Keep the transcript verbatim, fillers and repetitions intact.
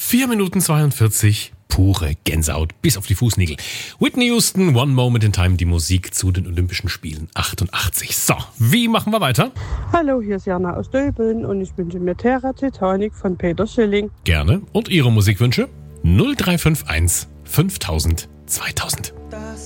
vier Minuten zweiundvierzig, pure Gänsehaut bis auf die Fußnägel. Whitney Houston, One Moment in Time, die Musik zu den Olympischen Spielen achtundachtzig. So, wie machen wir weiter? Hallo, hier ist Jana aus Döbeln und ich wünsche mir Terra Titanic von Peter Schilling. Gerne. Und Ihre Musikwünsche? null drei fünf eins fünftausend zweitausend. Das